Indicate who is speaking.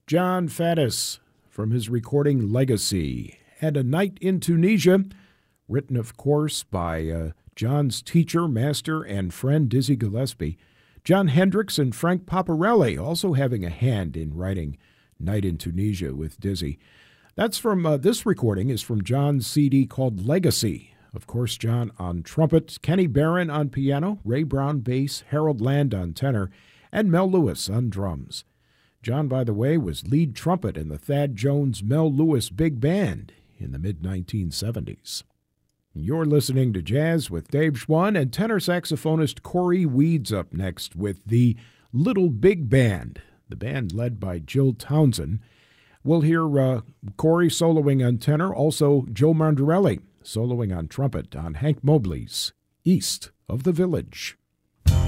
Speaker 1: John Faddis from his recording Legacy, and A Night in Tunisia, written, of course, by John's teacher, master, and friend Dizzy Gillespie. John Hendricks and Frank Paparelli also having a hand in writing Night in Tunisia with Dizzy. That's from, this recording is from John's CD called Legacy. Of course, John on trumpet, Kenny Barron on piano, Ray Brown bass, Harold Land on tenor, and Mel Lewis on drums. John, by the way, was lead trumpet in the Thad Jones Mel Lewis Big Band in the mid-1970s. You're listening to Jazz with Dave Schwann, and tenor saxophonist Corey Weeds up next with the Little Big Band, the band led by Jill Townsend. We'll hear Corey soloing on tenor, also Joe Mandarelli soloing on trumpet on Hank Mobley's East of the Village.